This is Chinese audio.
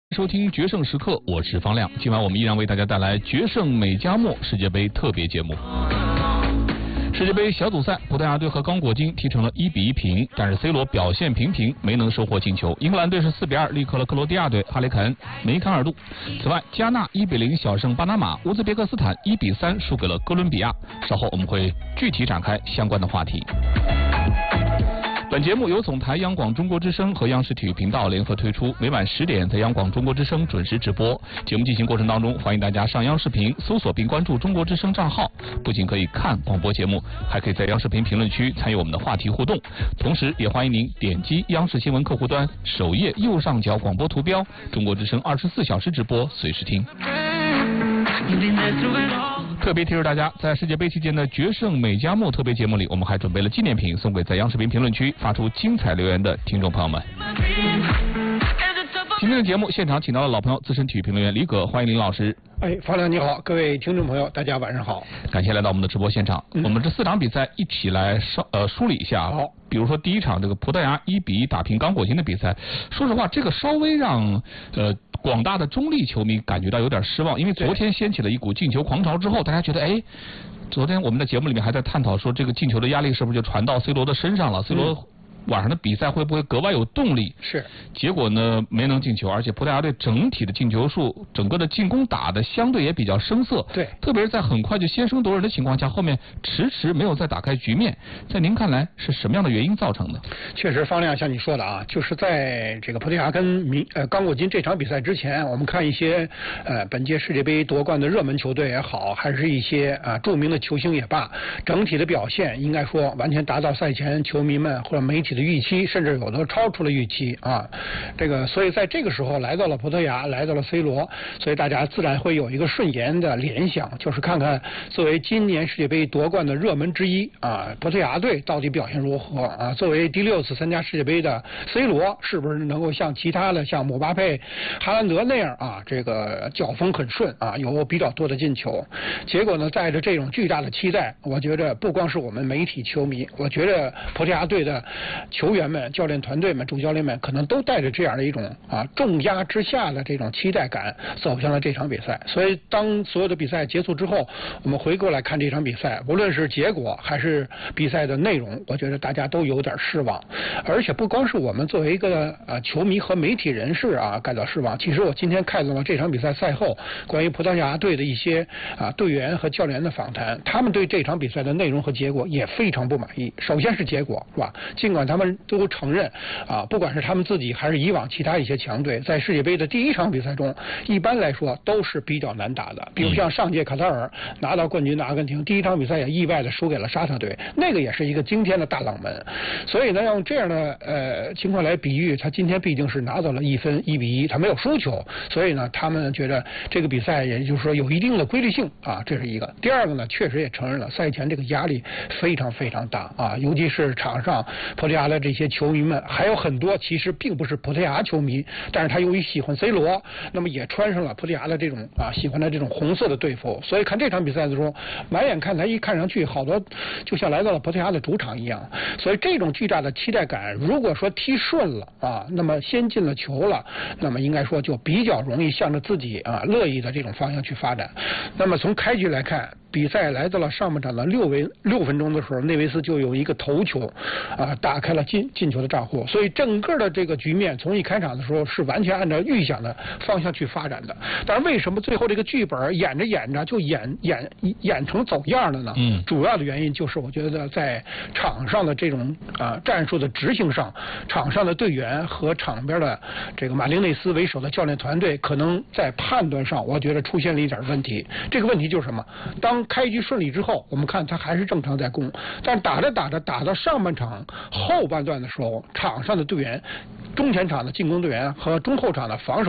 收听决胜时刻，我是方亮。今晚我们依然为大家带来决胜美加墨世界杯特别节目。世界杯小组赛，葡萄牙队和刚果金踢成了1-1平，但是 C 罗表现平平，没能收获进球。英格兰队是4-2力克了克罗地亚队，哈雷肯梅开2度。此外，加纳1-0小胜巴拿马，乌兹别克斯坦1-3输给了哥伦比亚。稍后我们会具体展开相关的话题。本节目由总台央广中国之声和央视体育频道联合推出，每晚10点在央广中国之声准时直播。节目进行过程当中，欢迎大家上央视频搜索并关注中国之声账号，不仅可以看广播节目，还可以在央视频评论区参与我们的话题互动。同时，也欢迎您点击央视新闻客户端首页右上角广播图标，中国之声24小时直播，随时听。特别提示大家，在世界杯期间的决胜美加墨特别节目里，我们还准备了纪念品送给在央视频评论区发出精彩留言的听众朋友们。今天的节目现场请到了老朋友资深体育评论员李葛，欢迎林老师。 方亮你好，各位听众朋友，大家晚上好。 感谢来到我们的直播现场。我们这4场比赛一起来梳理一下。好，比如说第一场这个葡萄牙1-1打平刚果金的比赛，说实话，这个稍微让广大的中立球迷感觉到有点失望，因为昨天掀起了一股进球狂潮之后，大家觉得昨天我们的节目里面还在探讨说，这个进球的压力是不是就传到 C 罗的身上了？C 罗晚上的比赛会不会格外有动力？是，结果呢没能进球，而且葡萄牙队整体的进球数，整个的进攻打的相对也比较生涩。对，特别是在很快就先声夺人的情况下，后面迟没有再打开局面。在您看来是什么样的原因造成的？确实，方亮像你说的啊，就是在这个葡萄牙跟刚果金这场比赛之前，我们看一些本届世界杯夺冠的热门球队也好，还是一些著名的球星也罢，整体的表现应该说完全达到赛前球迷们或者媒体的预期，甚至有的超出了预期啊。所以在这个时候来到了葡萄牙，来到了 C 罗，所以大家自然会有一个瞬间的联想，就是看看作为今年世界杯夺冠的热门之一葡萄牙队到底表现如何啊？作为第6次参加世界杯的 C 罗，是不是能够像其他的像姆巴佩、哈兰德那样这个脚风很顺有比较多的进球？结果呢，带着这种巨大的期待，我觉得不光是我们媒体球迷，我觉得葡萄牙队的球员们、教练团队们、主教练们可能都带着这样的一种重压之下的这种期待感走向了这场比赛。所以当所有的比赛结束之后，我们回过来看这场比赛，无论是结果还是比赛的内容，我觉得大家都有点失望。而且不光是我们作为一个球迷和媒体人士感到失望，其实我今天看到了这场比赛赛后关于葡萄牙队的一些队员和教练的访谈，他们对这场比赛的内容和结果也非常不满意。首先是结果，是吧？尽管他们都承认不管是他们自己还是以往其他一些强队，在世界杯的第一场比赛中，一般来说都是比较难打的。比如像上届卡塔尔拿到冠军的阿根廷，第一场比赛也意外的输给了沙特队，那个也是一个惊天的大冷门。所以呢，用这样的情况来比喻，他今天毕竟是拿到了1分1-1，他没有输球，所以呢，他们觉得这个比赛也就是说有一定的规律性这是一个。第二个呢，确实也承认了赛前这个压力非常非常大尤其是场上葡萄牙的这些球迷们，还有很多其实并不是葡萄牙球迷，但是他由于喜欢 C 罗，那么也穿上了葡萄牙的这种喜欢的这种红色的队服，所以看这场比赛的时候，满眼看台一看上去好多就像来到了葡萄牙的主场一样。所以这种巨大的期待感，如果说踢顺了那么先进了球了，那么应该说就比较容易向着自己乐意的这种方向去发展。那么从开局来看，比赛来到了上半场的6分钟的时候，内维斯就有一个头球打开了进球的账户。所以整个的这个局面从一开场的时候是完全按照预想的方向去发展的。但是为什么最后这个剧本演着演着就演成走样了呢？主要的原因就是我觉得在场上的这种战术的执行上，场上的队员和场边的这个马丁内斯为首的教练团队可能在判断上，我觉得出现了一点问题。这个问题就是什么？当开局顺利之后，我们看他还是正常在攻，但打着打到上半场后半段的时候，场上的队员、中前场的进攻队员和中后场的防守